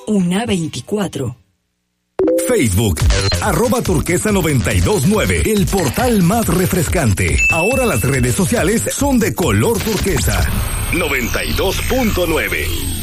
124. Facebook, @turquesa929, el portal más refrescante. Ahora las redes sociales son de color turquesa. 92.9.